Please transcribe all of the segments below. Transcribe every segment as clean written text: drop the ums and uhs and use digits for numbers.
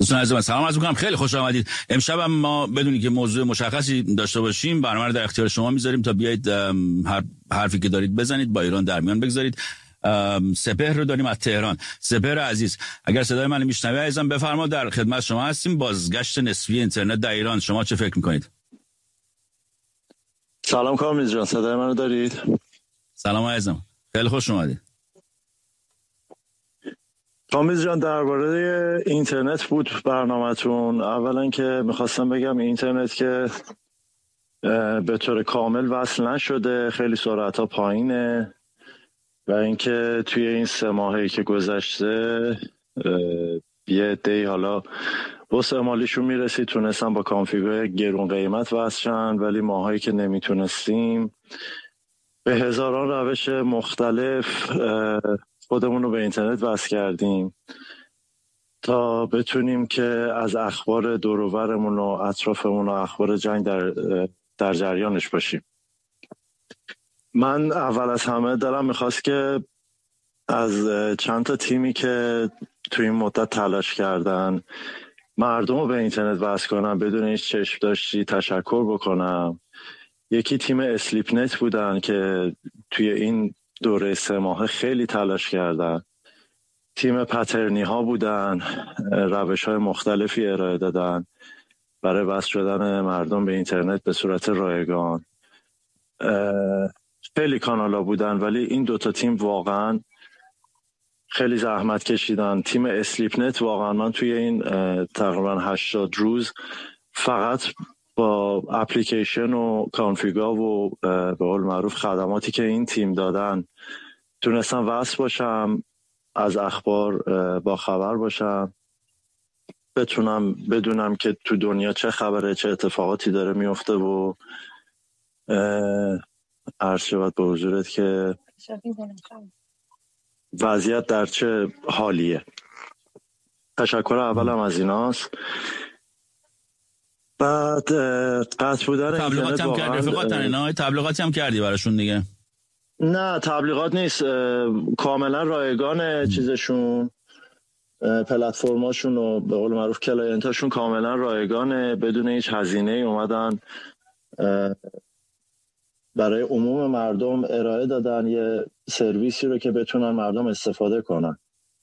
دوستان عزیز من سلام عرض می‌کنم، خیلی خوش آمدید. امشب هم ما بدونی که موضوع مشخصی داشته باشیم، برنامه رو در اختیار شما میذاریم تا بیایید هر حرفی که دارید بزنید، با ایران در میان بگذارید. سپهر رو داریم از تهران. سپهر عزیز، اگر صدای من میشنوی عزیزم بفرما، در خدمت شما هستیم. بازگشت نسبی اینترنت در ایران، شما چه فکر میکنید؟ سلام کامل جان، صدای منو دارید؟ سلام عزیزم، خیلی خوش اومدید. کامل جان، درباره اینترنت بود برنامه‌تون. اولا که میخواستم بگم اینترنت که به طور کامل وصل نشده، خیلی سرعت‌ها پایینه و اینکه توی این 3 ماهی که گذشته یه عده‌ای حالا بس مالیشون میرسید تونستن با کانفیگور گرون قیمت وصل شن، ولی ماهایی که نمیتونستیم به هزاران روش مختلف خودمون رو به اینترنت وصل کردیم تا بتونیم که از اخبار دور و برمون و اطرافمون و اخبار جنگ در جریانش باشیم. من اول از همه دلم میخواست که از چند تا تیمی که توی این مدت تلاش کردن مردم رو به اینترنت وصل کنم بدون هیچ چشم داشتی تشکر بکنم. یکی تیم اسلیپ نت بودن که توی این دوره 3 ماه خیلی تلاش کردن. تیم پترنی ها بودن، روش های مختلفی ارائه دادن برای وصل شدن مردم به اینترنت به صورت رایگان. خیلی کانالا بودن، ولی این 2 تا تیم واقعا خیلی زحمت کشیدن. تیم اسلیپ نت واقعا من توی این تقریبا 80 روز فقط با اپلیکیشن و کانفیگا و به قول معروف خدماتی که این تیم دادن تونستم وصل باشم، از اخبار با خبر باشم، بتونم بدونم که تو دنیا چه خبره، چه اتفاقاتی داره میفته و عرض شود به حضورت که وضعیت در چه حالیه. تشکر اولم از ایناست. بعد قطع بودن تبلیغات هم کردی رفقات اینا؟ تبلیغاتی هم کردی براشون دیگه؟ نه تبلیغات نیست، کاملا رایگان چیزشون، پلتفرماشون و به قول معروف کلاینتاشون کاملا رایگانه، بدون هیچ هزینه اومدن برای عموم مردم ارائه دادن یه سرویسی رو که بتونن مردم استفاده کنن.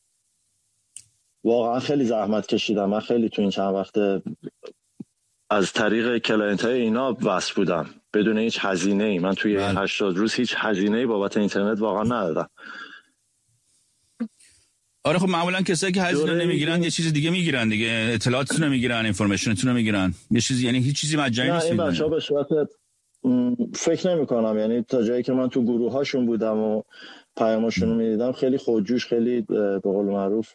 واقعا خیلی زحمت کشیدم. من خیلی تو این چند وقته از طریق کلاینتای اینا وصل بودم بدون هیچ هزینه‌ای. من توی 80 روز هیچ هزینه‌ای بابت اینترنت واقعا ندادم. آره خب معمولا کسایی که هزینه نمیگیرن یه چیز دیگه میگیرن دیگه، اطلاعاتتون رو میگیرن، اینفورمیشنتون رو میگیرن، یه چیزی، یعنی هیچ چیزی مجانی نیست. این بچه‌ها به صورت فکر نمی‌کنم، یعنی تا جایی که من تو گروه‌هاشون بودم و پیاماشون رو می‌دیدم خیلی خودجوش، خیلی به قول معروف.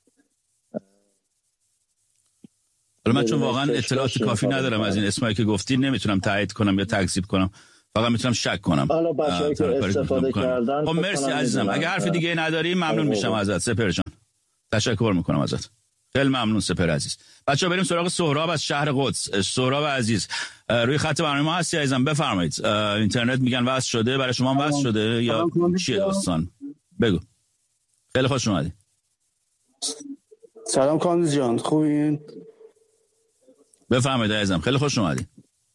حالا من چون واقعا اطلاعات کافی ندارم از این اسمایی که گفتی نمیتونم تایید کنم یا تکذیب کنم، فقط میتونم شک کنم. حالا بچه‌ای که استفاده کردن خب مرسی عزیزم. اگه حرف دیگه نداری ممنون میشم ازت سپهر جان. تشکر میکنم ازت، خیلی ممنون سپهر عزیز. بچه‌ها بریم سراغ سهراب از شهر قدس. سهراب عزیز روی خط برنامه ما هستی عزیزم، بفرمایید. اینترنت میگن وصل شده، برای شما وصل شده یا چیه داستان؟ بگو. خیلی خوش اومدی. سلام کامل جان، خوبین؟ بفرمایید عزیزم، خیلی خوش اومدی.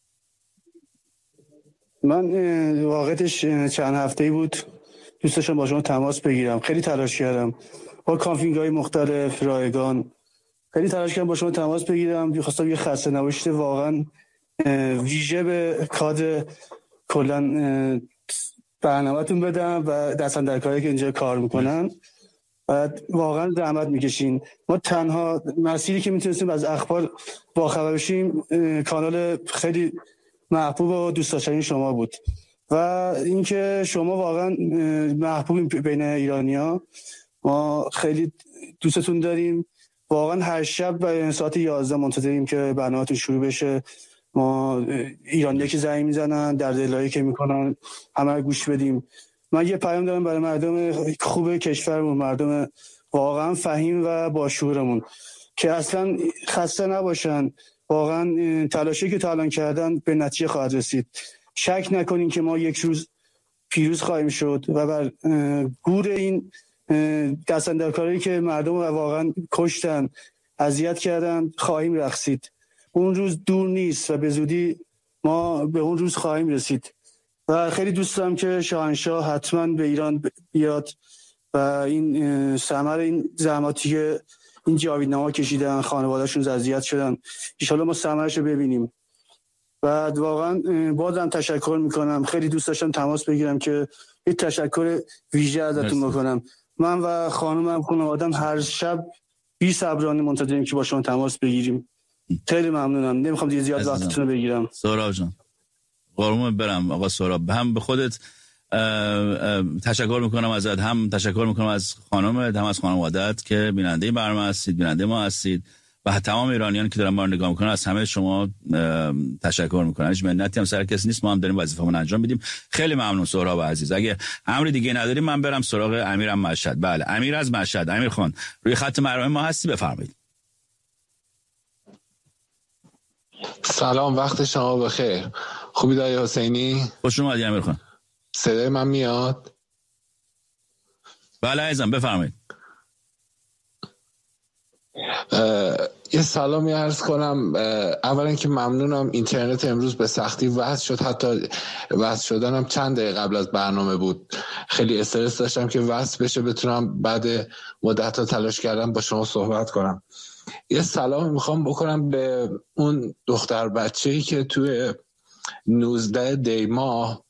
من واقعیتش چند هفته‌ای بود دوست داشتم با شما تماس بگیرم. خیلی تلاش کردم با کانفیگ‌های مختلف رایگان، خیلی تلاش کردم با شما تماس بگیرم. خواستم یه خسته نباشید واقعا ویژه به کادر کلا برنامه‌تون بدم و دست‌اندرکاری که اینجا کار میکنن. بعد واقعا زحمت میکشین. ما تنها مسیری که میتونستیم از اخبار باخبر بشیم کانال خیلی محبوب و دوست داشتنی شما بود و اینکه شما واقعا محبوب بین ایرانی‌ها. ما خیلی دوستتون داریم. واقعا هر شب ساعت 11 منتظریم که برنامه‌تون شروع بشه. ما ایرانی‌ها که زنگ میزنن، در دلایی که میکنن، همه رو گوش بدیم. من یه پیام دارم برای مردم خوب کشورمون، مردم واقعا فهیم و با شعورمون که اصلا خسته نباشن. واقعا تلاشی که تا الان کردن به نتیجه خواهد رسید. شک نکنین که ما یک روز پیروز خواهیم شد و بر گور این دست‌اندرکاری که مردم واقعا کشتن، اذیت کردن، خواهیم رقصید. اون روز دور نیست و به زودی ما به اون روز خواهیم رسید و خیلی دوست دارم که شاهنشاه حتما به ایران بیاد و این ثمر این زحماتی که این جاویدنما کشیدن، خانواده‌شون اذیت شدن، ان شاءالله ما ثمرش رو ببینیم. بعد واقعا بازم تشکر میکنم، خیلی دوست داشتم تماس بگیرم که یه تشکر ویژه ازتون بکنم. من و خانومم خانواده‌ام هر شب بی‌صبرانه منتظریم که با شما تماس بگیریم. خیلی ممنونم، نمیخوام دیگه زیاد وقتتون رو بگیرم. سهراب جان قربونت برم آقا سهراب، هم به خودت تشکر میکنم ازت، هم تشکر میکنم از خانمت، هم از خانواده‌ات که بیننده برنامه هستید، بیننده ما هستید و تمام ایرانیان که دارن ما رو نگاه میکنن. از همه شما تشکر میکنم. هیچ منتی هم سر کسی نیست، ما هم داریم وظیفه‌مون انجام میدیم. خیلی ممنون سهراب عزیز. اگه امر دیگه نداریم من برم سراغ امیرم مشهد. بله امیر از مشهد. امیر خان روی خط برنامه ما هستی، بفرمایید. سلام، وقت شما بخیر. خوبی دایی حسینی؟ خوش اومدی امیر خان. صدای من میاد؟ بله عزیزم بفرمایید. یه سلامی عرض کنم. اولا که ممنونم، اینترنت امروز به سختی وصل شد، حتی وصل شدنم چند دقیقه قبل از برنامه بود. خیلی استرس داشتم که وصل بشه بتونم بعد مدت ها تلاش کردم با شما صحبت کنم. یه سلام میخوام بکنم به اون دختر بچه‌ای که توی 19 دی ماه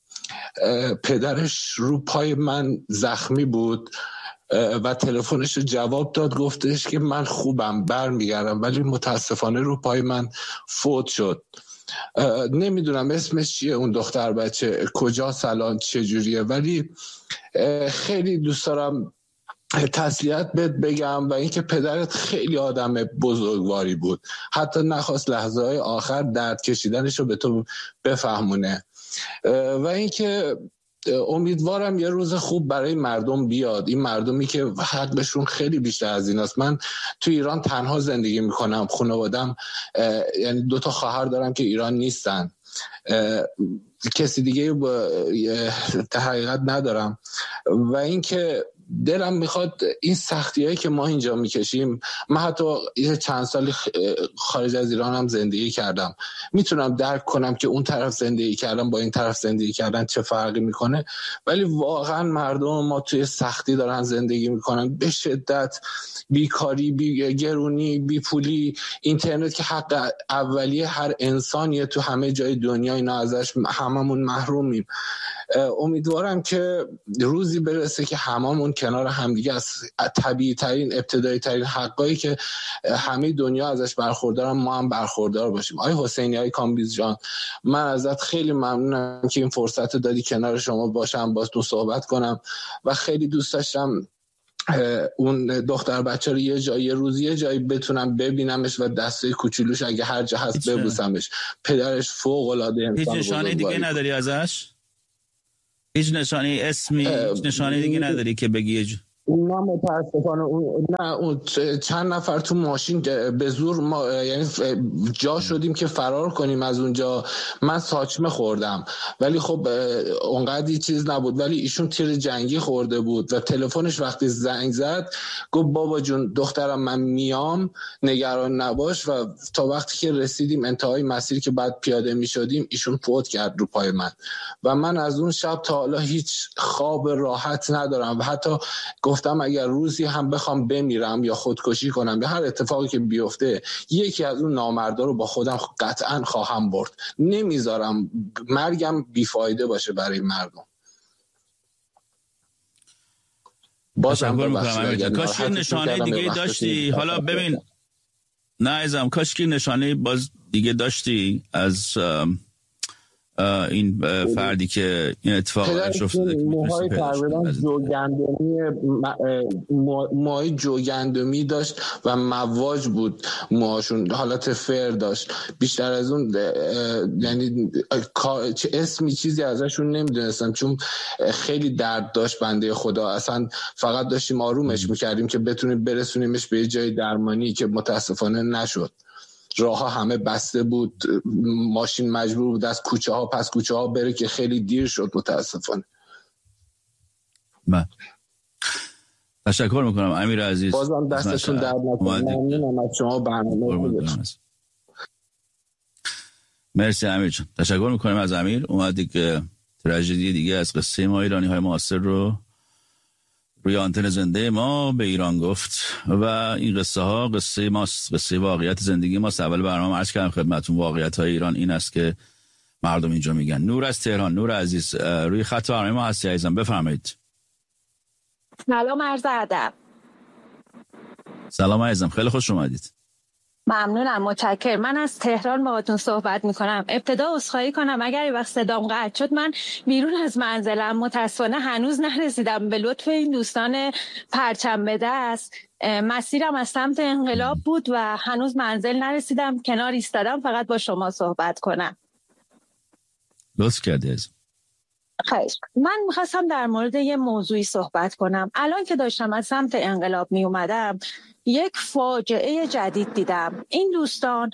پدرش رو پای من زخمی بود و تلفنش رو جواب داد، گفتش که من خوبم برمیگردم، ولی متاسفانه رو پای من فوت شد. نمیدونم اسمش چیه اون دختر بچه، کجاست الان، چجوریه، ولی خیلی دوست دارم تسلیت بهت بگم و اینکه پدرت خیلی آدم بزرگواری بود، حتی نخواست لحظه های آخر درد کشیدنش رو به تو بفهمونه و اینکه امیدوارم یه روز خوب برای مردم بیاد، این مردمی که حقشون خیلی بیشتر از این است. من تو ایران تنها زندگی میکنم، خانوادم یعنی 2 خواهر دارم که ایران نیستن، کسی دیگه حقیقت ندارم و اینکه دلم میخواد این سختیایی که ما اینجا میکشیم، من حتی چند سالی خارج از ایران هم زندگی کردم، میتونم درک کنم که اون طرف زندگی کردن با این طرف زندگی کردن چه فرقی میکنه، ولی واقعا مردم ما توی سختی دارن زندگی میکنن، به شدت بیکاری، گرونی، بیپولی، اینترنت که حق اولیه هر انسانیه تو همه جای دنیا، اینا ازش هممون محرومیم. امیدوارم که روزی برسه که هممون کنار همدیگه از طبیعی ترین، ابتدایی ترین حقایی که همه دنیا ازش برخوردارن ما هم برخوردار باشیم. آقای حسینی، آقای کامبیز جان، من ازت خیلی ممنونم که این فرصت دادی کنار شما باشم، باهاتون صحبت کنم و خیلی دوست داشتم اون دختر بچه رو یه روز یه جایی بتونم ببینمش و دسته کوچولوش اگه هر جا هست ببوسمش. پدرش فوق العاده انسان هیچ نشانه دیگه نداری ازش؟ هیچ نشانه اسمی، هیچ نشانه دیگه نداری که بگی؟ نه متاسفانه نه، اون چند نفر تو ماشین به زور ما یعنی جا شدیم که فرار کنیم از اونجا، من ساچمه خوردم ولی خب اونقدر چیز نبود، ولی ایشون تیر جنگی خورده بود و تلفنش وقتی زنگ زد گفت بابا جون دخترم من میام نگران نباش، و تا وقتی که رسیدیم انتهای مسیر که بعد پیاده می شدیم ایشون فوت کرد رو پای من و من از اون شب تا حالا هیچ خواب راحت ندارم و حتی گفتم اگر روزی هم بخوام بمیرم یا خودکشی کنم یا هر اتفاقی که بیفته یکی از اون نامردا رو با خودم قطعا خواهم برد، نمیذارم مرگم بیفایده باشه برای مردم. کاش که نشانه دیگه داشتی، حالا ببین نه عزیزم، کاش که نشانه باز دیگه داشتی از این فردی که این اتفاق افتاده که موهای تقریبا موهای جوگندمی داشت و مواج بود موهاشون، حالت فر داشت، بیشتر از اون یعنی چه اسمی چیزی ازشون نمیدونستم چون خیلی درد داشت بنده خدا، اصلا فقط داشتیم آرومش میکردیم که بتونیم برسونیمش به جای درمانی که متاسفانه نشد. راه ها همه بسته بود، ماشین مجبور بود از کوچه ها پس کوچه ها بره که خیلی دیر شد متاسفانه. تشکر میکنم امیر عزیز. بازم دستتون درد نکنه. ممنونم از شما برنامه. مرسی امیر جان. تشکر میکنم از امیر. اومدی که تراژدی دیگه از قصه ما ایرانی های معاصر رو روی آنتن زنده ما به ایران گفت و این قصه ها قصه ماست، قصه واقعیت زندگی ماست. اول برنامه عرض کردم خدمتتون واقعیت های ایران این است که مردم اینجا میگن. نور از تهران. نور عزیز روی خط برنامه ما هستی عزیزم، بفرمایید. سلام، عرض ادب. سلام عزیزم، خیلی خوش اومدید. ممنونم، متشکرم. من از تهران باهاتون صحبت میکنم. ابتدا عذرخواهی کنم اگر یه وقت صدام قطع شد، من بیرون از منزلم، متاسفانه هنوز نرسیدم به لطف این دوستان پرچم به دست. مسیرم از سمت انقلاب بود و هنوز منزل نرسیدم، کنار ایستادم فقط با شما صحبت کنم. لطف کردی عزیزم. خیلی. من میخواستم در مورد یه موضوعی صحبت کنم. الان که داشتم از سمت انقلاب می اومدم یک فاجعه جدید دیدم. این دوستان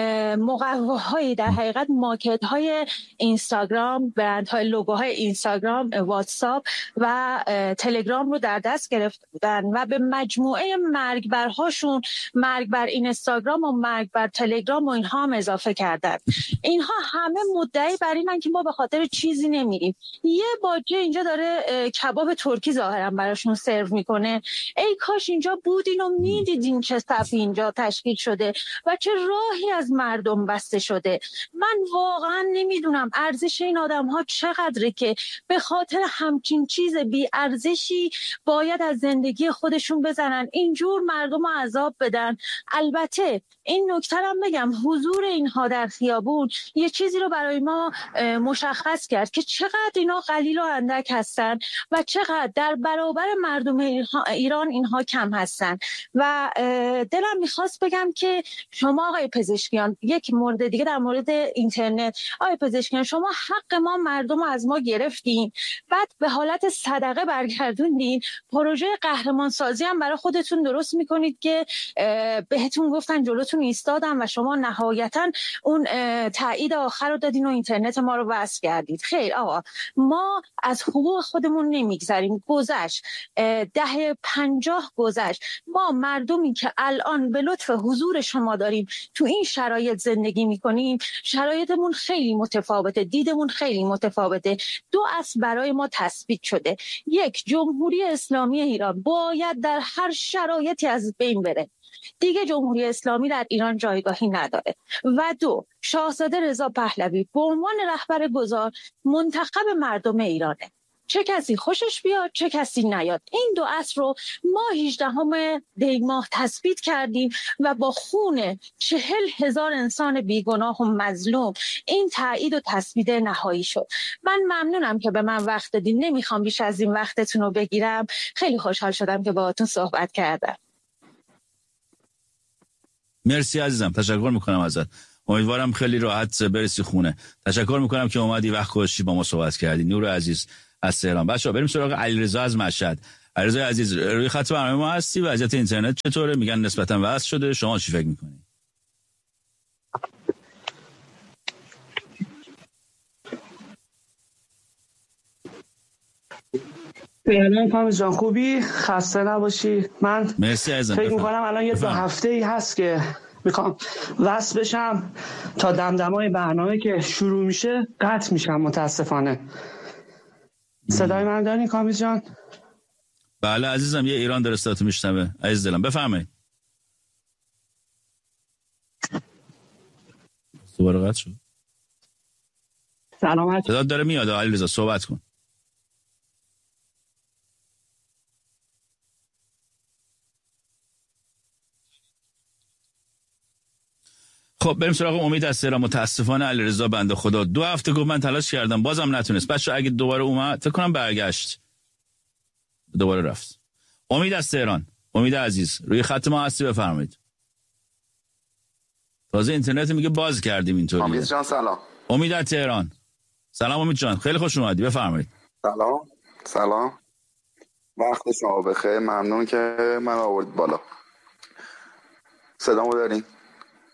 مقوه‌های، در حقیقت ماکت‌های اینستاگرام، برندهای لوگوهای اینستاگرام، واتساپ و تلگرام رو در دست گرفته بودن و به مجموعه مرگبرهاشون مرگ بر اینستاگرام و مرگ بر تلگرام و اینها هم اضافه کردن. اینها همه مدعی بر اینن که ما به خاطر چیزی نمیریم. یه باجه اینجا داره کباب ترکی ظاهرا براشون سرو میکنه. ای کاش اینجا بودین و دیدین چه صفی اینجا تشکیل شده و چه راهی از مردم بسته شده. من واقعا نمیدونم ارزش این آدم ها چقدره که به خاطر همچین چیز بی ارزشی باید از زندگی خودشون بزنن، اینجور مردم رو عذاب بدن. البته این نکته هم بگم، حضور اینها در خیابون یه چیزی رو برای ما مشخص کرد که چقدر اینا قلیل و اندک هستن و چقدر در برابر مردم ایران اینها کم هستن. و دلم میخواست بگم که شما آقای پزشکیان، یک مورد دیگه در مورد اینترنت، آقای پزشکیان شما حق ما مردم رو از ما گرفتین، بعد به حالت صدقه برگردوندین، پروژه قهرمان سازی هم برای خودتون درست میکنید که بهتون گفتن جلوتون ایستادن و شما نهایتا اون تایید آخر رو دادین و اینترنت ما رو وصل کردید. خیر آقا، ما از حقوق خودمون نمیگذریم. گذشت دهه 50 گذشت. ما مردمی که الان به لطف حضور شما داریم تو این شرایط زندگی میکنیم، شرایطمون خیلی متفاوته، دیدمون خیلی متفاوته. دو اصل برای ما تثبیت شده: یک، جمهوری اسلامی ایران باید در هر شرایطی از بین بره، دیگه جمهوری اسلامی در ایران جایگاهی نداره، و دو، شاهزاده رضا پهلوی به عنوان رهبر گذار منتخب مردم ایرانه، چه کسی خوشش بیاد چه کسی نیاد. این دو اصل رو ما 18 دی ماه تثبیت کردیم و با خون 40,000 انسان بیگناه و مظلوم این تایید و تثبیت نهایی شد. من ممنونم که به من وقت دادین، نمیخوام بیش از این وقتتون رو بگیرم. خیلی خوشحال شدم که باهاتون صحبت کردم. مرسی عزیزم، تشکر میکنم ازت. امیدوارم خیلی راحت برسی خونه. تشکر میکنم که اومدی وقت گذاشتی با ما صحبت کردی. نور عزیز از تهران. بچه‌ها بریم سراغ علیرضا از مشهد. علیرضا عزیز روی خط برنامه ما هستی. وضعیت اینترنت چطوره؟ میگن نسبتاً وصل شده، شما چی فکر میکنی؟ سلام کامیز جان، خوبی؟ خسته نباشی. من مرسی عزیزم. فکر میکنم الان یه 2 هفته‌ای هست که میخوام وصل بشم تا دمدمای برنامه که شروع میشه قطع میشم متاسفانه. صدای من دارین کامیز جان؟ بله عزیزم، یه ایران در استاتو میشنوه. عزیز دلم بفرمایید. دوباره قطع شد. سلامت. صدا داره میاد علیرضا، صحبت کن. خب بریم سراغ امید از تهران. متاسفانه علیرضا بنده خدا 2 هفته گفت من تلاش کردم بازم نتونست. بچه‌ها اگه دوباره اومد فکر کنم برگشت، دوباره رفت. امید از تهران، امید عزیز روی خط ما هستی، بفرمایید. تازه اینترنت میگه باز کردیم اینطوری. امید جان سلام. امید از تهران. سلام امید جان، خیلی خوش اومدی، بفرمایید. سلام وقت شما بخیر. ممنون که من آورد بالا. صدامو دارین؟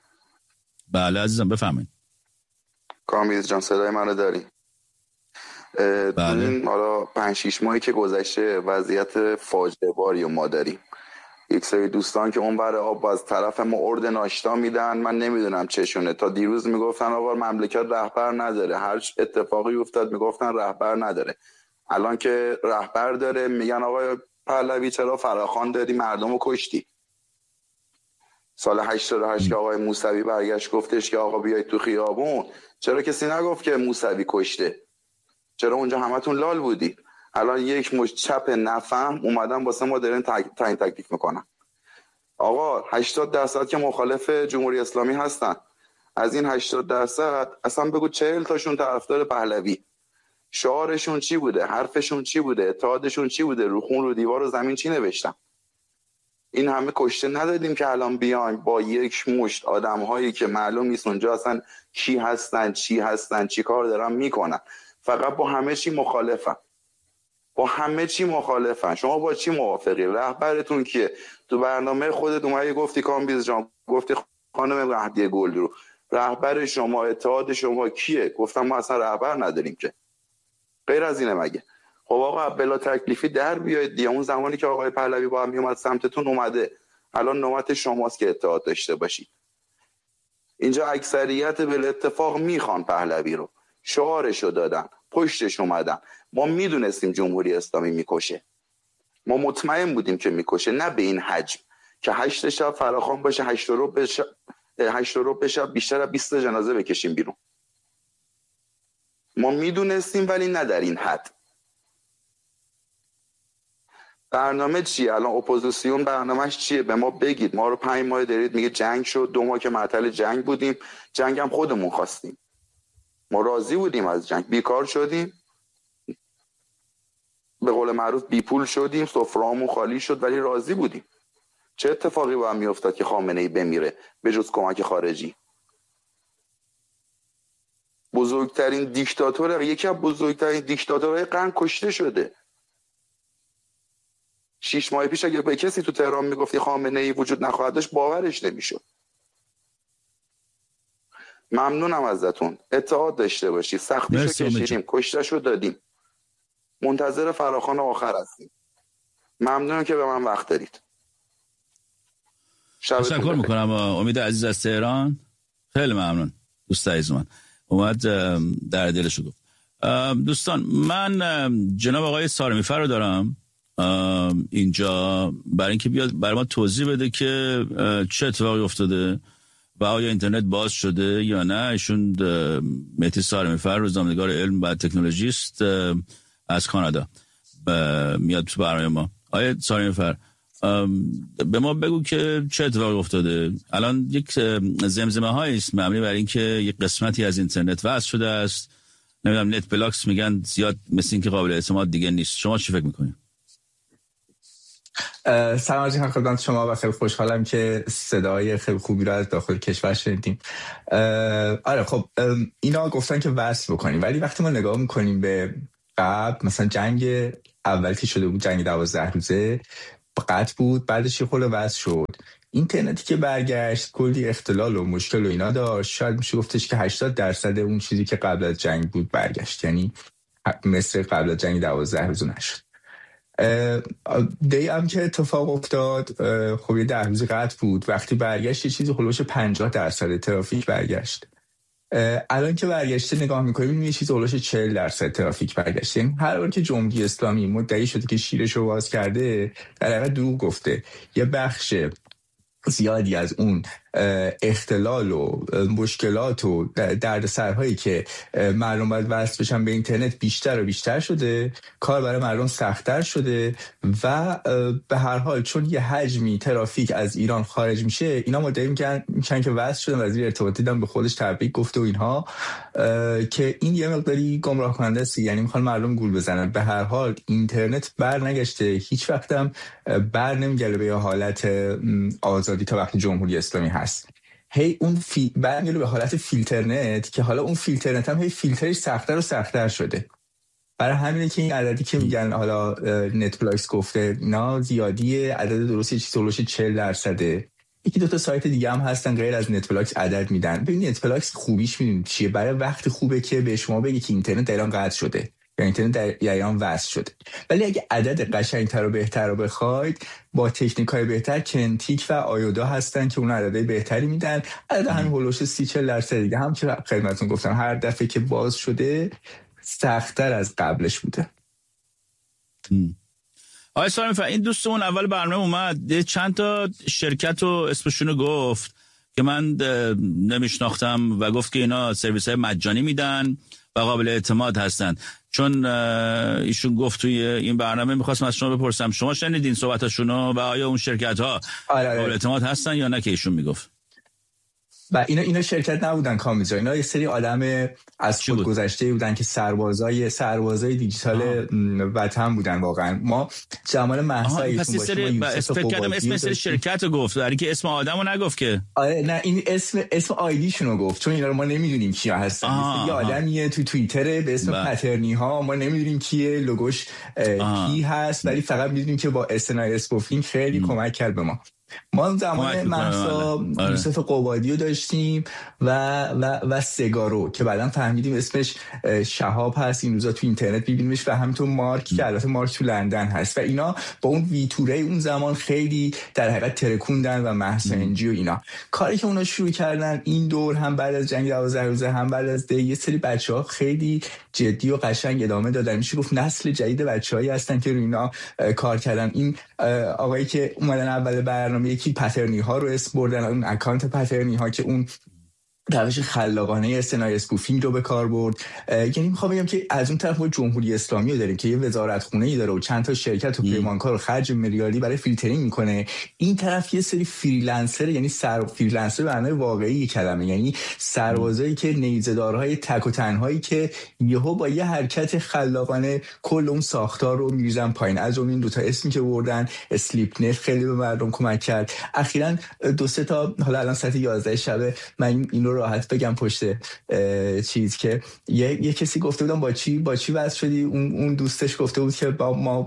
بله عزیزم بفرمایید. کامیز جان صدای منو دارین؟ این حالا 5-6 ماهی که گذشته وضعیت فاجعه باری ما داریم. یک سری دوستان که اون بره آب از طرف ما ارد ناشتا میدن، من نمیدونم چشونه. تا دیروز میگفتن آقا مملکت رهبر نداره، هر اتفاقی افتاد میگفتن رهبر نداره. الان که رهبر داره میگن آقا پهلوی چرا فراخوان دادی مردم رو کشتی؟ سال 88 که آقای موسوی برگشت گفتش که آقا بیایید تو خیابون، چرا کسی نگفت که موسوی کشته؟ چرا اونجا همتون لال بودی؟ الان یک مش چپ نفهم اومدن واسه ما دارن تعیین تکلیف میکنن. آقا 80% که مخالف جمهوری اسلامی هستن، از این 80% اصلا بگو 40 تاشون طرفدار پهلوی. شعارشون چی بوده؟ حرفشون چی بوده؟ اتحادشون چی بوده؟ رو خون رو دیوار و زمین چی نوشتن؟ این همه کشته ندادیم که الان بیایم با یک مشت آدم‌هایی که معلوم نیست اونجا اصلا کی هستن، چی هستن، چی کار دارن میکنن، فقط با همه چی مخالفن. با همه چی مخالفن. شما با چی موافقی؟ رهبرتون که تو برنامه خودت اومدی گفتی کامبیز جان، گفتی خانم مهدیه گلدرو، رهبر شما اتحاد شما کیه؟ گفتم ما اصلا رهبر نداریم که. غیر از اینه مگه؟ خب آقا بلا تکلیفی در بیاید دیگه. اون زمانی که آقای پهلوی با هم میومد سمتتون اومده، الان نوبت شماست که اتحاد داشته باشید. اینجا اکثریت بلا اتفاق میخوان پهلوی رو، شعارشو دادن، پشتش اومدن. ما میدونستیم جمهوری اسلامی میکشه، ما مطمئن بودیم که میکشه، نه به این حجم که 8 شب فراخوان باشه، 8 ربع شب بیشتر از 20 جنازه بکشیم بیرون. ما میدونستیم ولی نه در این حد. برنامه چیه؟ الان اپوزیسیون برنامهش چیه؟ به ما بگید. ما رو 5 ماه دارید میگه جنگ شد، 2 ماه که معطل جنگ بودیم، جنگ هم خودمون خواستیم، ما راضی بودیم از جنگ، بیکار شدیم، به قول معروف بی پول شدیم، سفره‌مون خالی شد ولی راضی بودیم. چه اتفاقی با هم میافتاد که خامنه‌ای بمیره به جز کمک خارجی؟ بزرگترین دیکتاتور، یکی از بزرگترین دیکتاتورهای قرن کشته شده. 6 ماه پیش اگه به کسی تو تهران میگفتی خامنه‌ای وجود نخواهد داشت باورش نمیشد. ممنونم ازتون. اتحاد داشته باشید. سختیشو کشیدیم، کشتهشو دادیم، منتظر فراخوان آخر هستیم. ممنونم که به من وقت دارید. تشکر میکنم امید عزیز از تهران. خیلی ممنون دوست عزیز من اومد در دلشو گفت. دوستان من جناب آقای سارمیفر رو دارم اینجا برای اینکه بیاد برای ما توضیح بده که چه اتفاقی افتاده و آیا اینترنت باز شده یا نه. ایشون مهدی سارمیفر، روزنامه‌نگار علم و تکنولوژی است از کانادا، میاد تو برنامه ما. آیا سارمیفر به ما بگو که چه اتفاقی افتاده. الان یک زمزمه هایی است مبنی بر اینکه یک قسمتی از اینترنت وصل شده است، نمیدونم نت بلاکس میگن، زیاد مثل این که قابل اعتماد دیگه نیست. شما چی فکر میکنید؟ سلام علیکم خدمت شما و خیلی خوشحالم که صدای خیلی خوبی رو از داخل کشور شنیدیم. آره خب اینا گفتن که وصل بکنیم، ولی وقتی ما نگاه میکنیم به قبل، مثلا جنگ اول که شده بود، جنگ 12 روزه قطع بود، بعدش یه خورده وصل شد. اینترنتی که برگشت کلی اختلال و مشکل و اینا داشت. شاید میشه گفتش که 80% اون چیزی که قبل از جنگ بود برگشت، یعنی مثل قبل از جنگ 12 روزه نشد. دی هم که اتفاق افتاد، خب یه 10 روز قطع بود، وقتی برگشت یه چیزی هلوش 50% ترافیک برگشت. الان که برگشته نگاه میکنیم یه چیز هلوش 40% ترافیک برگشت. یعنی هر بار که جمهوری اسلامی مدعی شده که شیرش رو باز کرده، در واقع دروغ گفته. یه بخش زیادی از اون اختلال و مشکلات و دردسرهایی که مردم باید وصل بشن به اینترنت بیشتر و بیشتر شده، کار برای مردم سخت‌تر شده و به هر حال چون یه حجمی ترافیک از ایران خارج میشه، اینا مدعی میکنن که وصل شدن. وزیر ارتباطات هم به خودش تبریک گفته و اینها، که این یه مقداری گمراه کننده است، یعنی میخوان مردم گول بزنن. به هر حال اینترنت بر نگشته، هیچ وقت هم بر نمیگرده به حالت آزادی تا وقتی جمهوری اسلامی هست. هی اون برمیگرده به حالت فیلترنت که حالا اون فیلترنت هم هی فیلترش سخت‌تر و سخت‌تر شده. برای همینه که این عددی که میگن حالا نت بلاکس گفته اینا زیادیه، عدد درستی چیزی 40%. یکی دو تا سایت دیگه هم هستن غیر از نت بلاکس عدد میدن. ببین نت بلاکس خوبیش میدونید چیه؟ برای وقت خوبه که به شما بگه که اینترنت ایران قطع شده. یا اینترنت در ایران وصل شده. ولی اگه عدد قشنگتر و بهتر رو بخواید، با تکنیک‌های بهتر کنتیک و آیودا هستن که اون عددهای بهتری میدن. عدد همین هولوش 30-40% دیگه هم که خدمتتون گفتم هر دفعه که باز شده سخت‌تر از قبلش بوده. آقای سارمی، این دوستمون اول برنامه اومد چند تا شرکت رو اسمشون رو گفت که من نمیشناختم و گفت که اینا سرویس‌های مجانی میدن و قابل اعتماد هستن. چون ایشون گفت توی این برنامه، میخواستم از شما بپرسم شما شنیدین صحبتاشونو و آیا اون شرکت‌ها قابل اعتماد هستن یا نه که ایشون میگفت؟ و اینا شرکت نبودن کامیزا، اینا یه سری آدم از خود گذشته بودن که سربازای دیجیتال وطن بودن. واقعا ما جمال مهساییتون باشیم اسم سری شرکت رو گفت، در که اسم آدمو نگفت که. آره نه، این اسم آیدیشون رو گفت، چون اینا رو ما نمیدونیم کیا هستن. یه آدمیه تو توییتر به اسم پترنی ها، ما نمیدونیم کیه، لوگوش کی هست، ولی فقط میدونیم که با استنای اسپوفینگ خیلی کمک کرد به ما. ما زمان مهسا یوسف قبادی رو داشتیم و سگارو که بعداً فهمیدیم اسمش شهاب هست، این روزا تو اینترنت می‌بینیمش، و همینطور مارک که البته مارک تو لندن هست. و اینا با اون ویتوره اون زمان خیلی در حقیقت ترکوندن و مهسا انجی و اینا کاری که اونا شروع کردن این دور، هم بعد از جنگ 12 روزه هم بعد از یه سری بچه‌ها خیلی جدی و قشنگ ادامه دادن. میشه گفت نسل جدید بچه‌هایی هستن که روی اینا کار کردن. این آقایی که اومدن اول برنامه یکی پترنی ها رو اسم بردن، اون اکانت پترنی ها که اون روش خلاقانه استنای اسپوفینگ رو به کار برد. یعنی میخوام بگم که از اون طرف ما جمهوری اسلامی رو داریم که یه وزارتخونه‌ای داره و چند تا شرکت و پیمانکار رو خرج میلیاردی برای فیلترینگ میکنه. این طرف یه سری فریلنسر، یعنی فریلنسر به معنای واقعی کلمه، یعنی سربازایی که نیزه‌دارهای تک و تنهایی که یهو با یه حرکت خلاقانه کل اون ساختار رو میریزن پایین. از اون این دو تا اسمی که بردن، اسلیپ نت خیلی به مردم کمک کرد. اخیراً 2-3 تا، حالا الان ساعت 11 شب، من اینو راحت بگم پشت چیز که یه کسی گفته بودم با چی وصل شدی، اون دوستش گفته بود که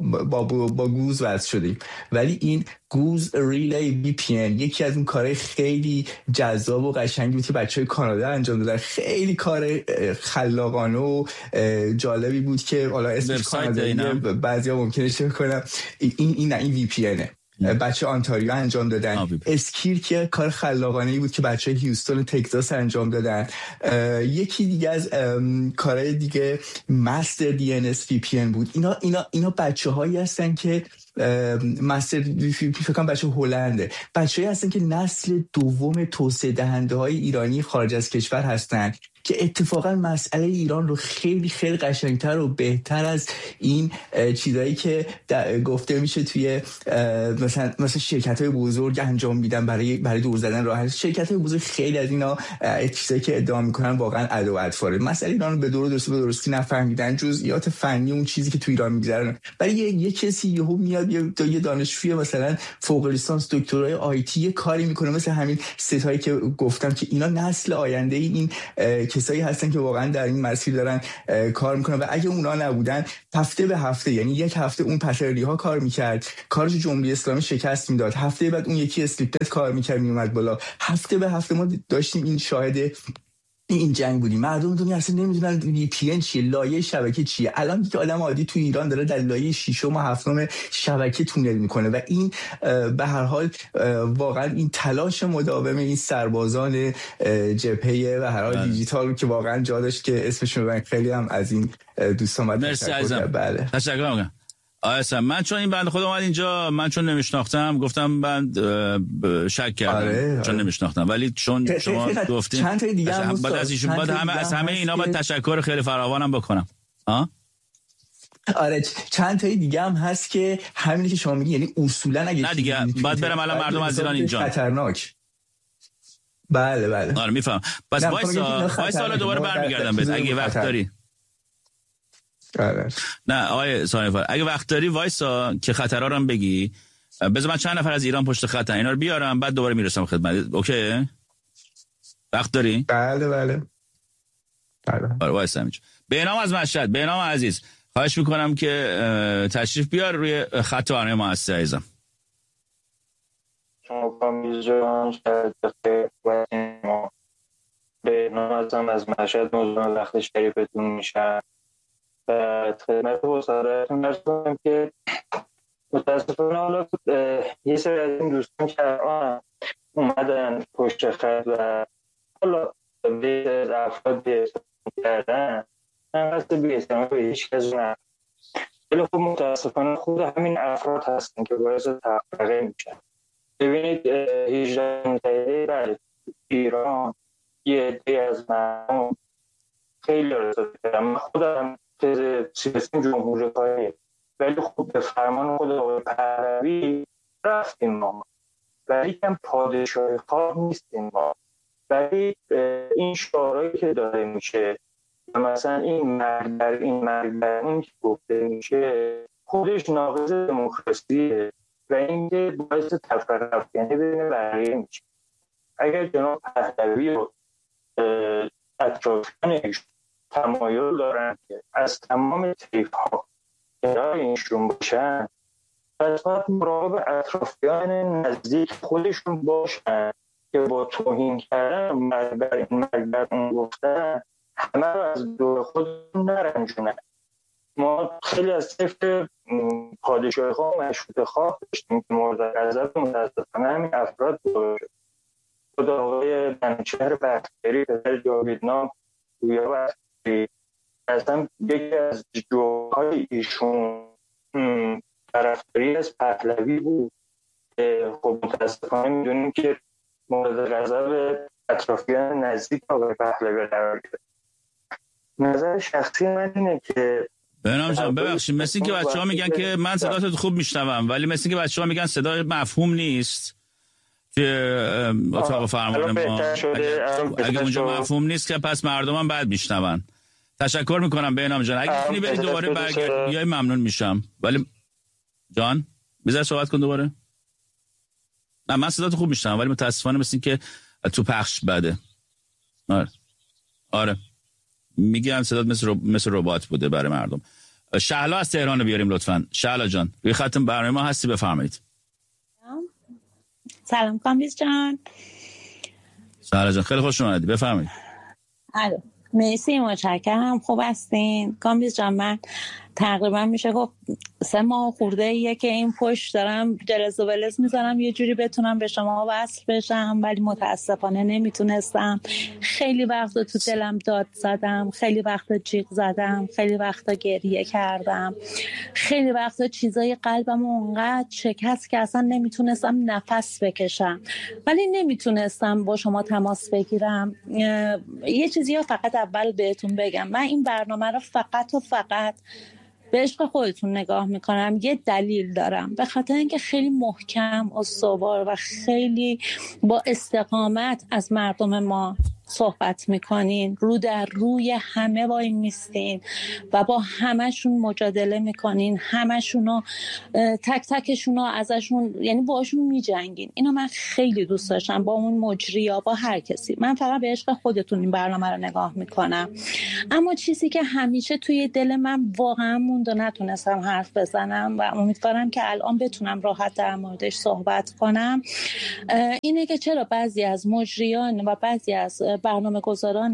با گوز وصل شدیم. ولی این گوز ریلی وی پی ان یکی از اون کارهای خیلی جذاب و قشنگی بود که بچهای کانادا انجام دادن. خیلی کار خلاقانه و جالبی بود که حالا اسمش کانادایی بعضیا ممکنه چه کنم، این وی پی انه. بچه آنتاریو انجام دادن. اسکیر که کار خلاقانه‌ای بود که بچه هیوستون و تگزاس انجام دادن. یکی دیگه از کارهای دیگه مستر دی ان اس وی پی ان بود. اینا بچه‌هایی هستن که مستر فکر کنم بچه هلنده، بچه‌ای هستن که نسل دوم توسعه دهنده‌های ایرانی خارج از کشور هستن که اتفاقا مسئله ایران رو خیلی خیلی قشنگتر و بهتر از این چیزایی که گفته میشه توی مثلا شرکت‌های بزرگ انجام میدن برای دور زدن راه حل. شرکت‌های بزرگ خیلی از اینا چیزایی که ادعا میکنن واقعا ادو ادفاره. مسئله ایران رو به درستی نفهمیدن، جزئیات فنی اون چیزی که توی ایران میگذرن. برای یه کسی یهو میاد یه دانشجوی مثلا فوق لیسانس دکترای آی تی یه کاری میکنه مثل همین ستایی که گفتم که اینا نسل آینده این کسایی هستن که واقعا در این مسیر دارن کار میکنن. و اگه اونا نبودن هفته به هفته، یعنی یک هفته اون پترلی ها کار میکرد، کارش جمهوری اسلامی شکست میداد، هفته بعد اون یکی اسلیپنت کار میکرد میومد بالا. هفته به هفته ما داشتیم این شاهد این جنگ بودیم. مردم دنیا اصلا نمیدونن وی پی ان چیه، لایه شبکه چیه. الان که آدم عادی تو ایران داره در لایه 6 و 7 شبکه تونل میکنه و این به هر حال واقعا این تلاش مداوم این سربازان جبهه و هر حال دیجیتال که واقعا جا داشت که اسمشون رو خیلی هم از این دوستان باید تشکر کنم. بله تشکر میکنم. من چون این بنده خدا اومد اینجا، من چون نمیشناختم گفتم بند شک کردم. چون نمیشناختم، ولی چون شما گفتین چند تا دیگه هم بعد از ایشون بعد همه اینا باید تشکر خیلی فراوانم بکنم. آره چند تایی دیگه هم هست که همینی که شما میگی، یعنی اصولا اگه نه دیگه باید برم الان مردم از ایران اینجا خطرناک. بله آره میفهم. پس وایسا حالا دوباره برمیگردم بهت اگه وقت داری. نه آقای سانیفر اگه وقت داری وایسا که خطرها رو هم بگی. بذار من چند نفر از ایران پشت خطن اینا رو بیارم بعد دوباره میرسم خدمت. اوکی وقت داری؟ بله آره وایسا همینجا. به نام از مشهد، به نام عزیز خواهش میکنم که تشریف بیار روی خط برنامه ما هستی عزیزم. شما کامیز جان شهد بخیر و به نام از مشهد موضوع وقت شریفتون میشه خدمت وزارتتون عرض کنم که متاسفانه حالا یه سری از این دوستان که الان اومدن پشت خط و حالا به از افراد بی‌احترامی کردن، من قصد بی‌احترامی به هیچ کس ندارم، ولی خب متاسفانه خود همین افراد هستن که باعث تفرقه میشن. ببینید 18 متحده بله ایران یه عده از مردم خیلی رضایت کردم. من خودم سیاسی جمهوری خواهی، ولی خب به فرمان خود آقای پهلوی رفتیم ما، ولی کم پادشاهی خواه نیستیم ما. ولی این شعارهایی که داره میشه مثلا این مرگ بر اون که گفته میشه خودش ناقض دموکراسیه و اینکه باعث تفرقه افکنی بین بقیه میشه. اگر جناب پهلوی و اطرافیانش تمایل دارن که از تمام طیف‌ها کنار اینشون باشن، پس باید مراقب اطرافیان نزدیک خودشون باشن که با توهین کردن مرگ بر اون گفتن همه رو از دور خودشون نرنجونن. ما خیلی از طیف پادشاهی خواه و مشروطه خواه داشتیم که مورد غضب متاسفانه همین افراد بود. خود آقای منوچهر بختیاری پدر جاویدنام گویا بختیاری اصلا یکی از جوهای ایشون طرفداری از پهلوی بود که خب متاسفانه میدونیم که مورد غضب اطرافیان نزدیک آقای پهلوی قرار گرفت. نظر شخصی من اینه که بهنام جان ببخشید، مثل این که بچه‌ها میگن که من صداتو خوب میشنوم، ولی مثل این که بچه‌ها میگن صدا مفهوم نیست که اتاق فرمان ما. اگه اونجا مفهوم نیست که پس مردم هم بعد میشنون. تشکر میکنم بهنام جان، اگه میتونی بری دوباره برگردی بیای ممنون میشم. ولی جان بذار صحبت کن دوباره. نه من صداتو خوب میشنوم ولی متاسفانه مثل این که تو پخش بده. آره میگن صدات مثل ربات بوده برای مردم. شهلا از تهران بیاریم لطفاً. شهلا جان روی خط برنامه ما هستی، بفرمایید. سلام کامبیز جان. شهلا جان خیلی خوش اومدید، بفرمایید. الو مرسی، متشکرم. خوب هستین کامبیز جان؟ من تقریبا میشه گفت 3 ماه خورده ایه که این پشت دارم جلز و ولز میزنم یه جوری بتونم به شما وصل بشم، ولی متاسفانه نمیتونستم. خیلی وقتا تو دلم داد زدم، خیلی وقتا جیغ زدم، خیلی وقتا گریه کردم، خیلی وقتا چیزای قلبم اونقدر شکست که اصلا نمیتونستم نفس بکشم، ولی نمیتونستم با شما تماس بگیرم. یه چیزی ها فقط اول بهتون بگم، من این برنامه رو فقط و فقط به عشق خودتون نگاه میکنم. یه دلیل دارم، به خاطر اینکه خیلی محکم استوار و خیلی با استقامت از مردم ما صحبت میکنین، رو در روی همه وای میستین و با همشون مجادله میکنین، همشونو تک تکشونو ازشون یعنی باشون میجنگین. اینو من خیلی دوست داشتم، با اون مجریا با هر کسی. من فقط به عشق خودتون این برنامه رو نگاه میکنم. اما چیزی که همیشه توی دل من واقعا موند و نتونستم حرف بزنم و امیدوارم که الان بتونم راحت در موردش صحبت کنم اینه که چرا بعضی از مجریان و بعضی از برنامه‌گذاران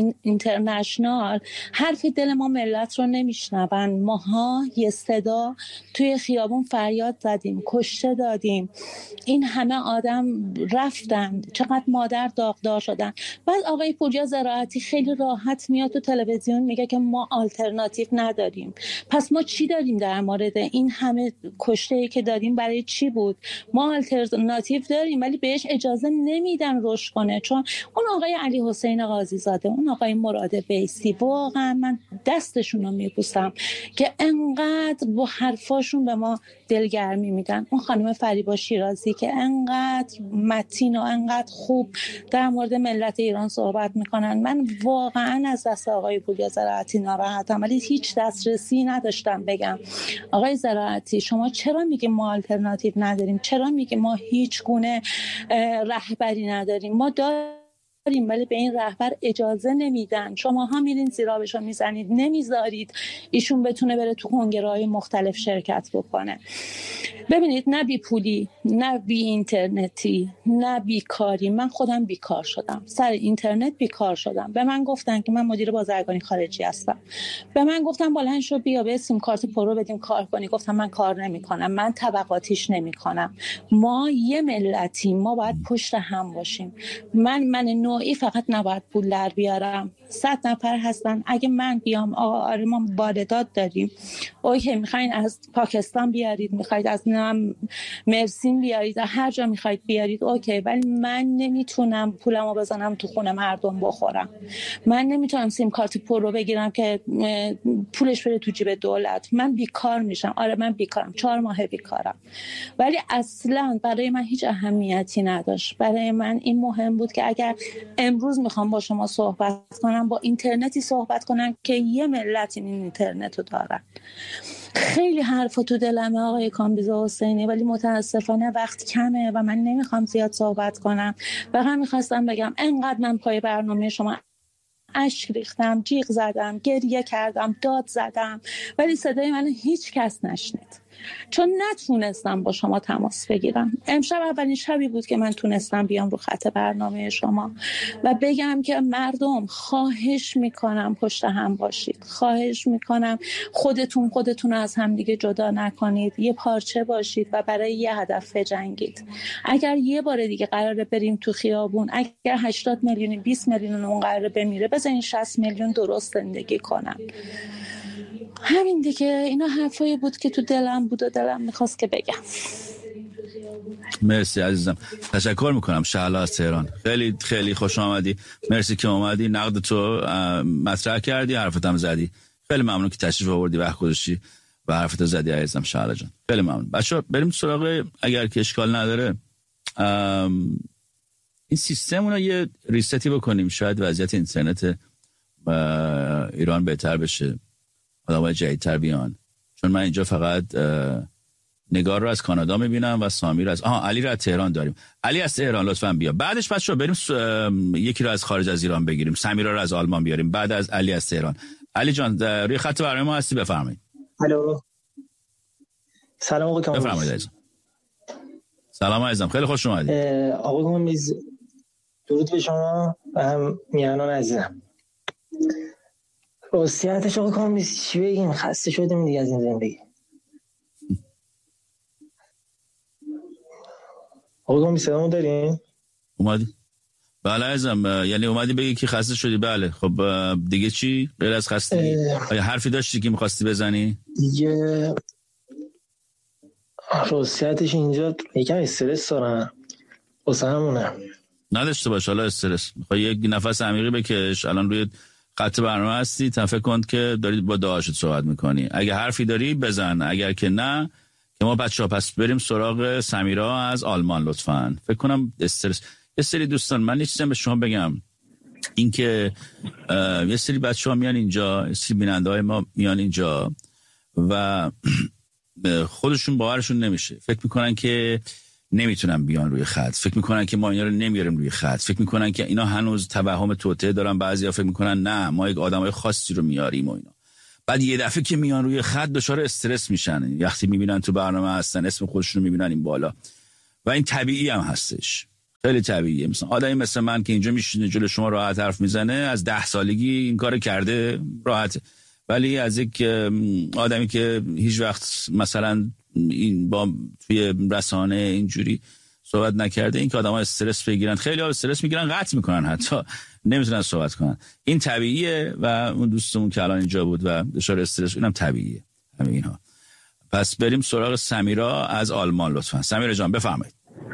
اینترنشنال حرف دل ما ملت رو نمیشنون. ماها یه صدا توی خیابون فریاد زدیم، کشته دادیم، این همه آدم رفتن، چقدر مادر داغدار شدن. بعد آقای پوریا زراعتی خیلی راحت میاد تو تلویزیون میگه که ما آلترناتیو نداریم. پس ما چی داریم در مورد این همه کشته‌ای که داریم؟ برای چی بود؟ ما آلترناتیو داریم ولی بهش اجازه نمیدن رشد کنه، چون اون آقای علی حسین قاضی زاده، اون آقای مراد بیسی، واقعا من دستشون رو میبوسم که انقدر با حرفاشون به ما دلگرمی میدن. اون خانم فریبا شیرازی که انقدر متین و انقدر خوب در مورد ملت ایران صحبت میکنن. من واقعا از دست آقای پوریا زراعتی ناراحتم ولی هیچ دسترسی نداشتم بگم آقای زراعتی شما چرا میگی ما آلترناتیو نداریم؟ چرا میگی ما هیچ گونه رهبری نداریم؟ ما ولی به این رهبر اجازه نمیدن. شماها میرین زیرابشو میزنید، نمیذارید ایشون بتونه بره تو کنگره‌های مختلف شرکت بکنه. ببینید، نه بی پولی، نه بی اینترنتی، نه بیکاری. من خودم بیکار شدم، سر اینترنت بیکار شدم. به من گفتن که من مدیر بازرگانی خارجی هستم، به من گفتن بلند شو بیا به سیم کارت پرو بدیم کار کنی. گفتم من کار نمی‌کنم، من طبقاتیش نمی‌کنم. ما یه ملتیم، ما باید پشت هم باشیم. من نوعی فقط نباید پول در بیارم. 100 نفر هستن، اگه من بیام آقا آره ما واردات داریم، اوکی، میخواین از پاکستان بیارید، میخواید از مرسین بیارید، هر جا میخواید بیارید، اوکی، ولی من نمیتونم پولمو بزنم تو خونه مردم بخورم. من نمیتونم سیم کارت پرو بگیرم که پولش بره تو جیب دولت. من بیکار میشم. آره من بیکارم، 4 ماه بیکارم، ولی اصلا برای من هیچ اهمیتی نداشت. برای من این مهم بود که اگر امروز میخوام با شما صحبت کنم، با اینترنتی صحبت کنم که یه ملت این اینترنت رو دارن. خیلی حرفا تو دلمه آقای کامبیز حسینی، ولی متاسفانه وقت کمه و من نمیخوام زیاد صحبت کنم. فقط میخواستم بگم انقدر من پای برنامه شما اشک ریختم، جیغ زدم، گریه کردم، داد زدم، ولی صدای من هیچ کس نشنید، چون نتونستم با شما تماس بگیرم. امشب اولین شبی بود که من تونستم بیام رو خط برنامه شما و بگم که مردم خواهش میکنم پشت هم باشید، خواهش میکنم خودتون رو از هم دیگه جدا نکنید، یه پارچه باشید و برای یه هدف بجنگید. اگر یه بار دیگه قراره بریم تو خیابون، اگر 80 میلیون 20 میلیون اون قراره بمیره، بذارین 60 میلیون درست زندگی کنن. همین دیگه، اینا حرفایی بود که تو دلم بود و دلم میخواست که بگم. مرسی عزیزم، تشکر میکنم. شهلا از تهران، خیلی خیلی خوش آمدی، مرسی که اومدی، نقد تو مطرح کردی، حرفتم زدی. خیلی ممنون که تشریف آوردی، وقت گذاشتی و حرفتو زدی عزیزم. شهلا جان خیلی ممنون. بچه‌ها بریم سراغ، اگر که اشکال نداره این سیستم رو یه ریستی بکنیم، شاید وضعیت اینترنت ایران بهتر بشه، آدمای جدیدتر بیان. چون من اینجا فقط نگار رو از کانادا میبینم و سامیر از علی رو از تهران داریم. علی از تهران لطفاً بیا. بعدش بچه‌ها بریم یکی رو از خارج از ایران بگیریم، سمیرا رو از آلمان بیاریم، بعد از علی از تهران. علی جان روی خط برنامه ما هستی، بفرمایید. الو، سلام آقا کامبیز. بفرمایید عزیزم. سلام عزیزم، خیلی خوش اومدید. آقا کامبیز، درود به شما و هم میهنان عزیزم. راستیتش آقا کامبیز چی بگیم، خسته شدیم دیگه از این زندگی. آقا کامبیز صدامو دارین؟ اومدی؟ بله عزیزم، یعنی اومدی بگی که خسته شدی؟ بله. خب دیگه چی غیر از خستگی؟ آیا حرفی داشتی که می‌خواستی بزنی؟ دیگه راستیتش اینجا یکم استرس دارم، واسه همونه. نداشته باش حالا استرس، میخوای یک نفس عمیقی بکش. الان روی خط برنامه هستی، فکر کن که دارید با دعاشت صحبت میکنی. اگه حرفی داری بزن، اگر که نه که ما بچه‌ها پس بریم سراغ سمیرا از آلمان لطفاً. فکر کنم استرس. یه سری دوستان، من یه چیزی به شما بگم، این که یه سری بچه‌ها میان اینجا، یه سری بیننده‌های ما میان اینجا و خودشون باورشون نمیشه، فکر میکنن که نمیتونن بیان روی خط، فکر میکنن که ما اینا رو نمیاریم روی خط، فکر میکنن که اینا هنوز توهم توطئه دارن، بعضیا فکر میکنن نه ما یک آدمای خاصی رو میاریم و اینا. بعد یه دفعه که میان روی خط دچار استرس میشن وقتی میبینن تو برنامه هستن، اسم خودشون رو میبینن این بالا و این طبیعی هم هستش، خیلی طبیعیه. مثلا آدمی مثل من که اینجا میشینه جلوی شما راحت حرف میزنه، از 10 سالگی این کارو کرده، راحت. ولی از یک آدمی که هیچ وقت مثلا این با توی رسانه اینجوری صحبت نکرده، این که آدم‌ها استرس بگیرن، خیلی ها استرس میگیرن، قطع میکنن، حتی نمیتونن صحبت کنن. این طبیعیه و اون دوستمون که الان اینجا بود و دچار استرس، اینم طبیعیه همه اینها. پس بریم سراغ سمیرا از آلمان لطفا. سمیرا جان بفرمایید.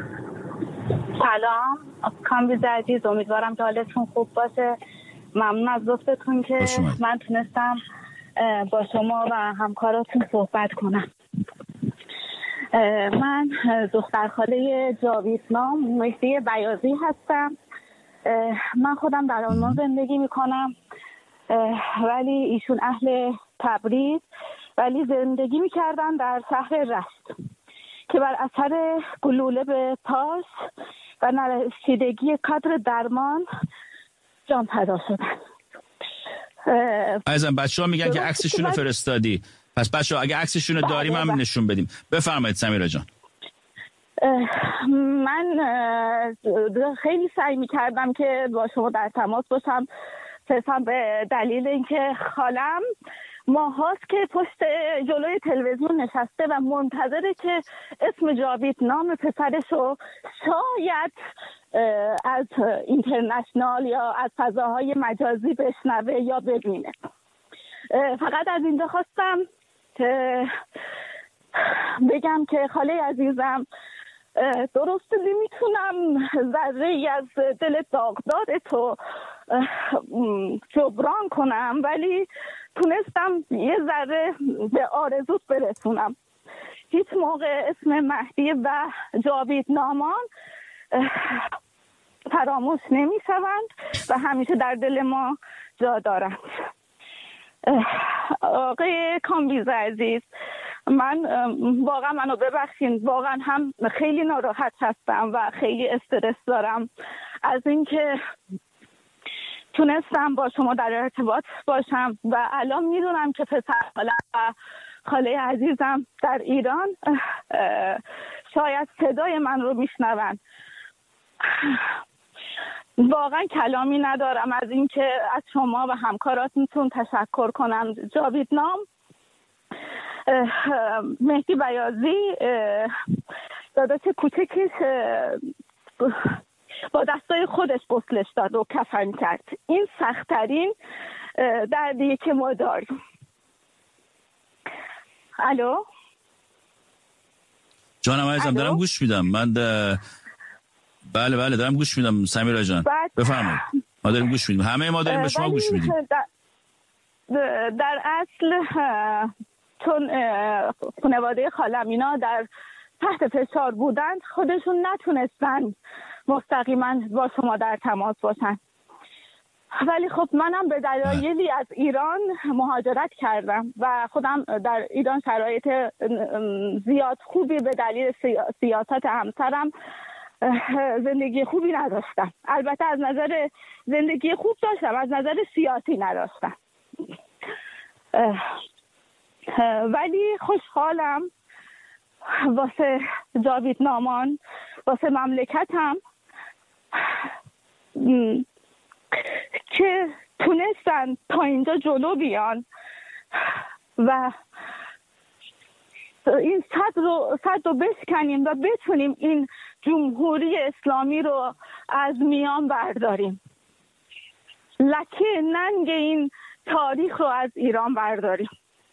سلام کامبیز عزیز، امیدوارم که حالتون خوب باشه. ممنون از لطفتون که من تونستم با شما و همکاراتون صحبت کنم. من دختر خاله جاوید نام مهدی بیاضی هستم. من خودم در آلمان زندگی میکنم، ولی ایشون اهل تبریز، ولی زندگی میکردن در شهر رشت که بر اثر گلوله به پاس و و نرسیدگی کادر درمان جان فدا شدن. عزیزم بچه‌ها میگن که عکسشون رو فرستادی، پس بچه‌ها اگه عکسشون رو داریم هم نشون بدیم. بفرمایید سمیرا جان. من خیلی سعی میکردم که با شما در تماس باشم، صرفا به دلیل اینکه خالم ماهاست که پشت جلوی تلویزیون نشسته و منتظره که اسم جاوید نام پسرش رو شاید از اینترنشنال یا از فضاهای مجازی بشنوه یا ببینه. فقط از اینجا خواستم بگم که خاله عزیزم، درسته نمیتونم ذره ای از دل داغدار تو جبران کنم، ولی تونستم یه ذره به آرزوت برسونم. هیچ موقع اسم مهدی و جاوید نامان فراموش نمیشوند و همیشه در دل ما جا دارند. آقای کامبیز عزیز، من واقعا منو ببخشین، واقعا هم خیلی ناراحت هستم و خیلی استرس دارم از اینکه تونستم با شما در ارتباط باشم و الان میدونم که پسر و خاله عزیزم در ایران شاید صدای من رو میشنون. واقعا کلامی ندارم از اینکه از شما و همکاراتون تشکر کنم. جاوید نام، مهدی بیاضی داداش کوچکش با دستای خودش غسلش داد و کفن کرد. این سخت‌ترین دردیه که ما داریم. الو جانم عزیزم، دارم گوش میدم. من بله دارم گوش میدم سمیرا جان، بفرمایید. ما داریم گوش میدیم، همه ما داریم به شما گوش میدیم. در اصل چون خانواده خالم اینا در تحت فشار بودند، خودشون نتونستن مستقیما با شما در تماس باشن، ولی خب منم به دلایلی از ایران مهاجرت کردم و خودم در ایران شرایط زیاد خوبی به دلیل سیاست همسرم زندگی خوبی نداشتم. البته از نظر زندگی خوب داشتم، از نظر سیاسی نداشتم، ولی خوشحالم واسه جاوید نامان، واسه مملکتم که تونستن تا اینجا جلو بیان و این صد رو بشکنیم و بتونیم این جمهوری اسلامی رو از میان برداریم، لکه ننگ این تاریخ رو از ایران برداریم.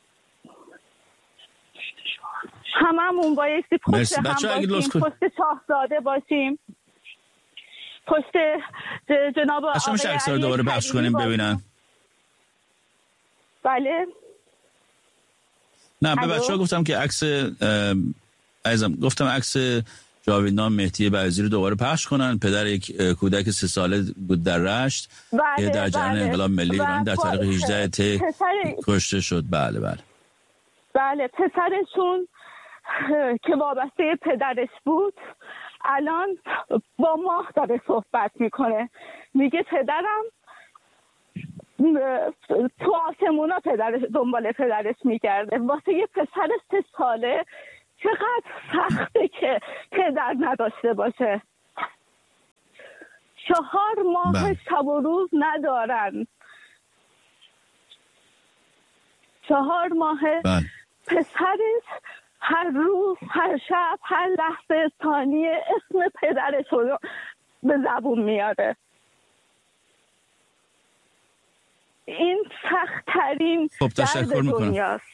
هممون بایستی پشت هم باشیم، پشت شاهزاده باشیم، پشت جناب آقای میشه عکس رو دوباره پخش کنیم ببینن؟ بله. نه به بچه‌ها گفتم که عکس عزیزم، گفتم عکس جاوید نام مهدی بیاضی رو دوباره پخش کنن. پدر یک کودک 3 ساله بود در رشت که در جریان انقلاب ملی ایران در تاریخ 18 تی کشته شد. بله پسرشون که وابسته پدرش بود الان با ما داره صحبت میکنه، میگه پدرم تو آسمونا دنبال پدرش میگرده. واسه یه پسر 3 ساله چقدر سخته که پدر نداشته باشه. 4 ماه شب و روز ندارن. 4 ماه پسرش هر روز، هر شب، هر لحظه، ثانیه اسم پدرش رو به زبون میاره. این سخت‌ترین درد دنیاست.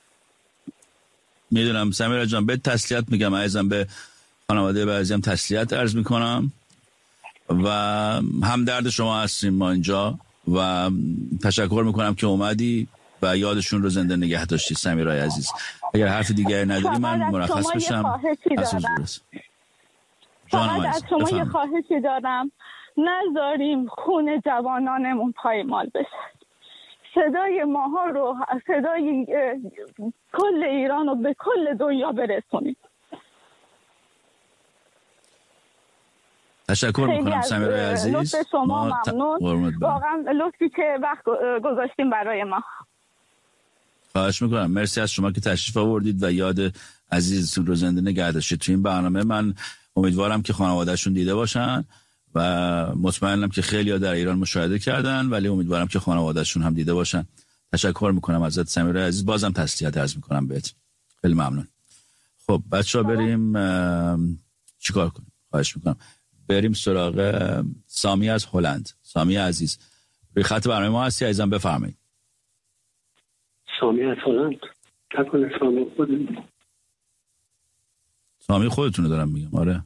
میدونم سمیرا جان، به تسلیت میگم عزیزم، به خانواده بعضی هم تسلیت عرض میکنم و هم درد شما هستیم ما اینجا و تشکر میکنم که اومدی و یادشون رو زنده نگه داشتی سمیرای عزیز. اگر حرف دیگری نداری من مرخص بشم. فقط از شما یه خواهشی دارم، نذاریم خون جوانانمون پایمال بشه. صدای ماها رو، صدای کل ایران رو به کل دنیا برسونیم. تشکر میکنم سمیرای عزیز. لطف شما ممنون. واقعا لطفی که وقت گذاشتیم برای ما. خواهش میکنم. مرسی از شما که تشریف آوردید و یاد عزیزتون رو زنده نگه داشتید تو این برنامه. من امیدوارم که خانواده‌شون دیده باشن و مطمئنم که خیلی‌ها در ایران مشاهده کردن، ولی امیدوارم که خانواده‌شون هم دیده باشن. تشکر میکنم ازت سمیرای عزیز. بازم تسلیت عرض میکنم بهت. خیلی ممنون. خب بچه‌ها بریم چیکار کنیم؟ خواهش میکنم بریم سراغ سامی از هلند. سامی عزیز روی خط برنامه ما هستی عزیزم، بفرمایید. سامی از هلند. تکنه سامی خودم. سامی خودتونه دارم میگم. آره.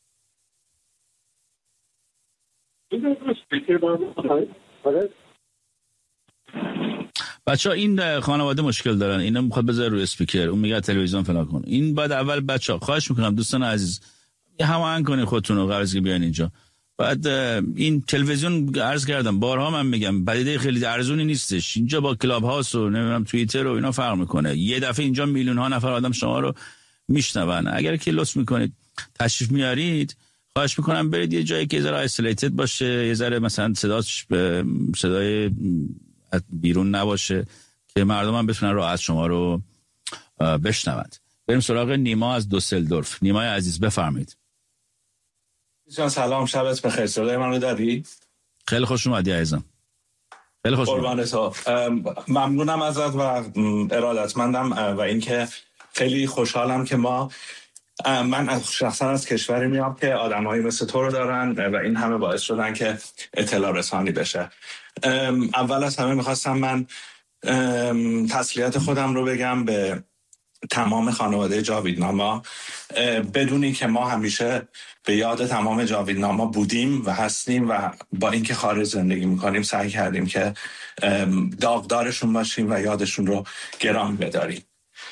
بچه‌ها این خانواده مشکل دارن، اینا میخواد بذاره روی اسپیکر، اون میگه تلویزیون فلان کن. این بعد اول بچه‌ها خواهش میکنم دوستان عزیز هماهنگ کنین خودتون رو، قرض بیاین اینجا. بعد این تلویزیون عرض کردم بارها من میگم پدیده خیلی ارزونی نیستش. اینجا با کلاب هاوس و نمیدونم توییتر و اینا فرق میکنه. یه دفعه اینجا میلیون ها نفر آدم شما رو میشنون. اگر که لطف میکنید تشریف میارید، خواهش میکنم برید یه جایی که یه ذره آیسولیتد باشه، یه ذره مثلا صدای بیرون نباشه که مردم هم بتونن راحت شما رو بشنوند. بریم سراغ نیما از دوسلدورف. نیمای عزیز بفرمایید. جان سلام، شبت بخیر. صدای من رو داری؟ خیلی خوش اومدی عزیزم. خیلی خوش اومدی. ممنونم ازت و ارادتمندم و اینکه خیلی خوشحالم که من شخصا از کشوری میام که آدمایی مثل تو رو دارن و این همه باعث شدن که اطلاع رسانی بشه. اول از همه میخواستم من تسلیت خودم رو بگم به تمام خانواده جاویدناما، بدونی که ما همیشه به یاد تمام جاویدناما بودیم و هستیم و با اینکه خارج زندگی میکنیم سعی کردیم که داغدارشون باشیم و یادشون رو گرامی بداریم.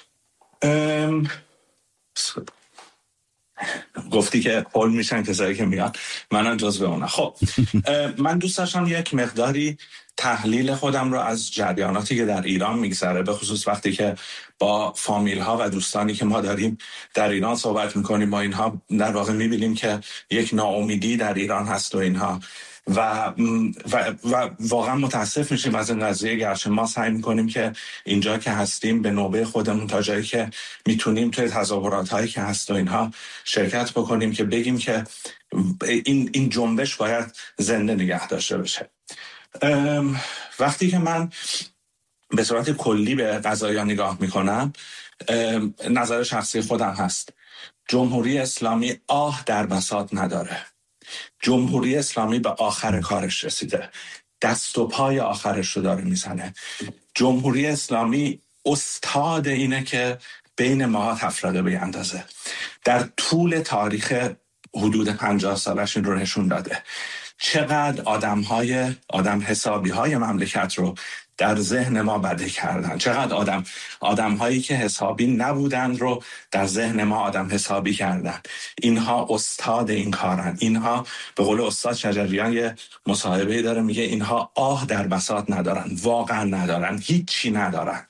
گفتی که قول میشن کسایی که میان، منم جزو اونم. خب من دوست داشتم یک مقداری تحلیل خودم رو از جریاناتی که در ایران میگذره، به خصوص وقتی که با فامیل ها و دوستانی که ما داریم در ایران صحبت میکنیم، با اینها در واقع میبینیم که یک ناامیدی در ایران هست و اینها و واقعا متاسف میشیم از این قضیه. گرچه ما سعی میکنیم که اینجا که هستیم به نوبه خودمون تا جایی که میتونیم توی تظاهرات هایی که هست و اینها شرکت بکنیم که بگیم که این جنبش باید زنده نگه داشته بشه. وقتی که من به صورت کلی به قضایا نگاه میکنم، نظر شخصی خودم هست جمهوری اسلامی آه در بساط نداره. جمهوری اسلامی به آخر کارش رسیده، دست و پای آخرش رو داره میزنه. جمهوری اسلامی استاد اینه که بین ماها تفرقه بیندازه. در طول تاریخ حدود 50 سالش این رو نشون داده. چقدر آدم حسابی های مملکت رو در ذهن ما بده کردن، چقدر آدم هایی که حسابی نبودن رو در ذهن ما آدم حسابی کردن. اینها استاد این کارن. اینها به قول استاد شجریان یه مصاحبه‌ای داره میگه اینها آه در بساط ندارن، واقعا ندارن، هیچی ندارن.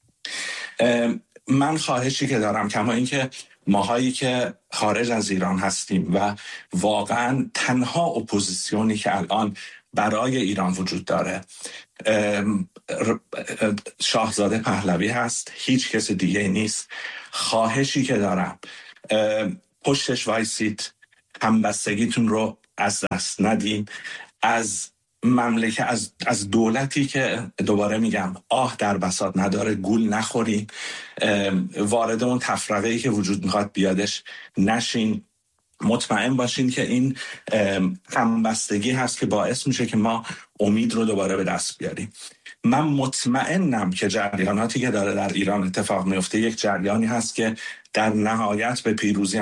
من خواهشی که دارم، کما اینکه ماهایی که خارج از ایران هستیم و واقعا تنها اپوزیسیونی که الان برای ایران وجود داره شاهزاده پهلوی هست، هیچ کس دیگه نیست. خواهشی که دارم پشتش وایسید، همبستگیتون رو از دست ندین، از مملکت، از دولتی که دوباره میگم آه در بساط نداره گول نخورین، وارد اون تفرقه‌ای که وجود میخواد بیادش نشین. مطمئن باشین که این همبستگی هست که باعث میشه که ما امید رو دوباره به دست بیاریم. من مطمئنم که جریاناتی که داره در ایران اتفاق میفته یک جریانی هست که در نهایت به پیروزی